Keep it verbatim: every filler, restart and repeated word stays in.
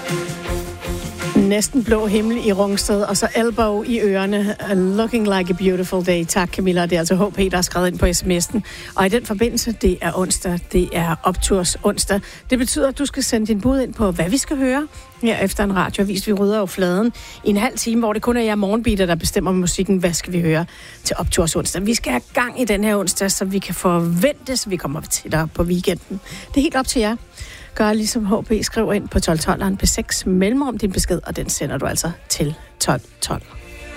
Næsten blå himmel i Rungsted, og så Elbow i ørerne. Looking like a beautiful day. Tak, Camilla. Det er altså H P, der har skrevet ind på sms'en. Og i den forbindelse, det er onsdag. Det er opturs onsdag. Det betyder, at du skal sende din bud ind på, hvad vi skal høre her efter en radioavis. Vi rydder jo fladen i en halv time, hvor det kun er jer morgenbeater, der bestemmer musikken. Hvad skal vi høre til opturs onsdag? Vi skal have gang i den her onsdag, så vi kan forvente, så vi kommer tættere på weekenden. Det er helt op til jer. Gør ligesom H P, skriver ind på tolv tolv P seks mellemrum din besked, og den sender du altså til tolv tolv.